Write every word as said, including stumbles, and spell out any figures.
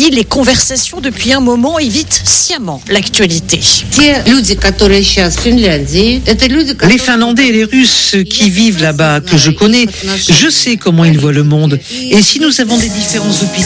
pays, les conversations depuis un moment évitent sciemment l'actualité. Les Finlandais et les Russes qui vivent là-bas, que je connais, je sais comment ils voient le monde. Et si nous avons des différences d'opinion,